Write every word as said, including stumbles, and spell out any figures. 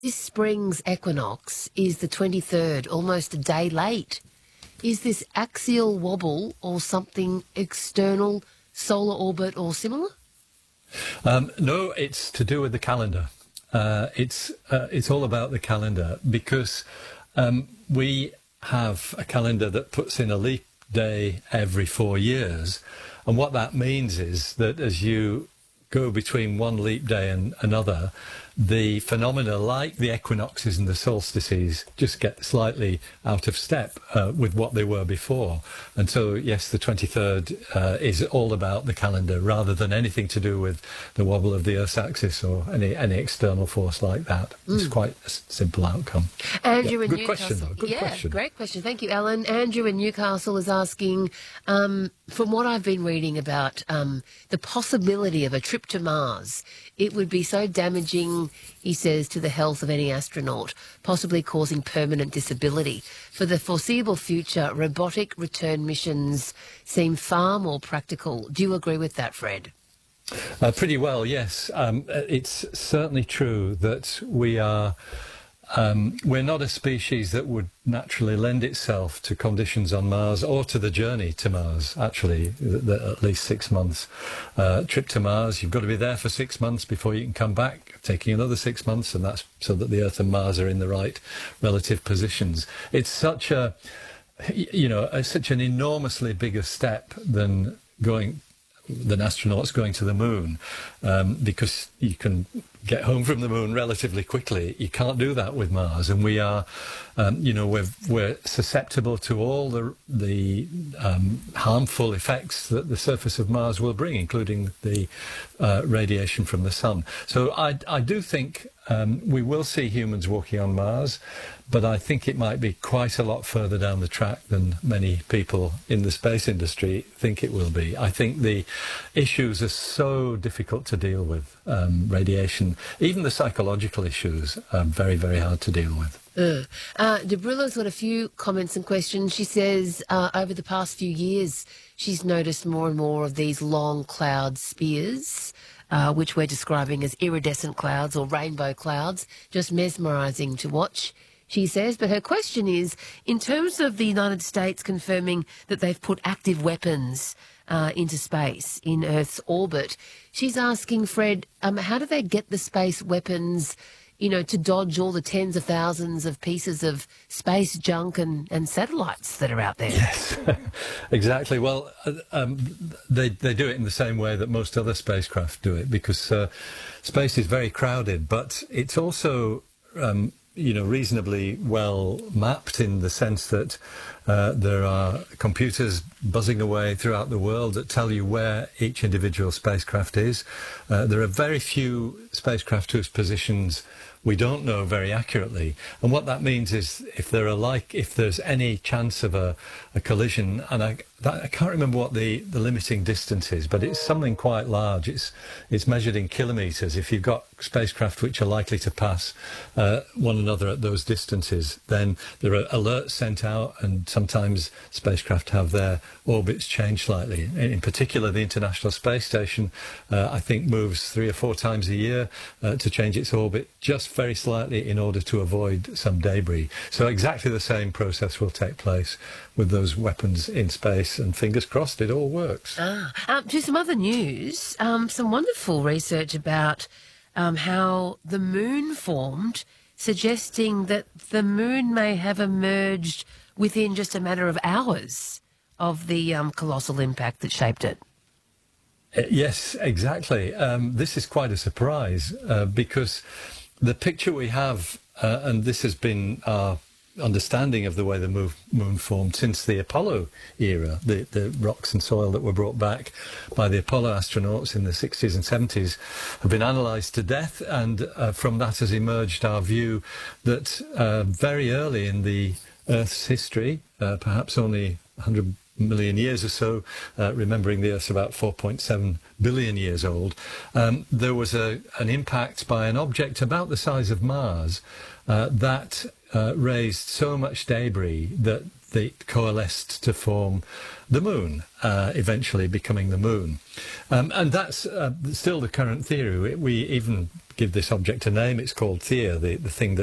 This spring's equinox is the twenty-third, almost a day late. Is this axial wobble or something external, solar orbit or similar? Um, no, it's to do with the calendar. Uh, it's uh, it's all about the calendar because um, we have a calendar that puts in a leap day every four years. And what that means is that as you go between one leap day and another, the phenomena like the equinoxes and the solstices just get slightly out of step uh, with what they were before. And so, yes, the twenty-third uh, is all about the calendar rather than anything to do with the wobble of the Earth's axis or any, any external force like that. Mm. It's quite a simple outcome. Andrew yeah, in good Newcastle. question, though. Good yeah, question. Great question. Thank you, Alan. Andrew in Newcastle is asking, um, from what I've been reading about um, the possibility of a trip to Mars, it would be so damaging, he says, to the health of any astronaut, possibly causing permanent disability. For the foreseeable future, robotic return missions seem far more practical. Do you agree with that, Fred? Uh, pretty well, yes. Um, it's certainly true that we are... Um, we're not a species that would naturally lend itself to conditions on Mars or to the journey to Mars, actually, the, the, at least six months. Uh, trip to Mars, you've got to be there for six months before you can come back, taking another six months, and that's so that the Earth and Mars are in the right relative positions. It's such a, you know, a, such an enormously bigger step than going... than astronauts going to the moon, um, because you can get home from the moon relatively quickly. You can't do that with Mars, and we are, um, you know, we're we're susceptible to all the the um, harmful effects that the surface of Mars will bring, including the uh, radiation from the sun. So I I do think um, we will see humans walking on Mars, but I think it might be quite a lot further down the track than many people in the space industry think it will be. I think the issues are so difficult to deal with, um, radiation. Even the psychological issues are very, very hard to deal with. Uh, uh, Debrilla's got a few comments and questions. She says uh, over the past few years, she's noticed more and more of these long cloud spears, uh, which we're describing as iridescent clouds or rainbow clouds, just mesmerising to watch, she says. But her question is, in terms of the United States confirming that they've put active weapons uh, into space in Earth's orbit, she's asking, Fred, um, how do they get the space weapons, you know, to dodge all the tens of thousands of pieces of space junk and, and satellites that are out there? Yes, exactly. Well, uh, um, they, they do it in the same way that most other spacecraft do it, because uh, space is very crowded, but it's also... Um, you know, reasonably well mapped in the sense that uh, there are computers buzzing away throughout the world that tell you where each individual spacecraft is. Uh, there are very few spacecraft whose positions we don't know very accurately, and what that means is if there are like if there's any chance of a, a collision, and I, that, I can't remember what the, the limiting distance is, but it's something quite large. It's it's measured in kilometres. If you've got spacecraft which are likely to pass uh, one another at those distances, then there are alerts sent out, and sometimes spacecraft have their orbits changed slightly. In particular, the International Space Station, uh, I think, moves three or four times a year uh, to change its orbit just very slightly in order to avoid some debris. So exactly the same process will take place with those weapons in space, and fingers crossed it all works. Ah, um, to some other news, um, some wonderful research about um, how the moon formed, suggesting that the moon may have emerged within just a matter of hours of the um, colossal impact that shaped it. Uh, yes, exactly. Um, this is quite a surprise uh, because the picture we have, uh, and this has been our understanding of the way the moon, moon formed since the Apollo era, the, the rocks and soil that were brought back by the Apollo astronauts in the sixties and seventies have been analysed to death, and uh, from that has emerged our view that uh, very early in the Earth's history, uh, perhaps only one hundred million years or so, uh, remembering the Earth's about four point seven billion years old, um, there was a, an impact by an object about the size of Mars uh, that uh, raised so much debris that they coalesced to form the moon, uh, eventually becoming the moon. Um, and that's uh, still the current theory. We, we even give this object a name. It's called Theia, the, the thing that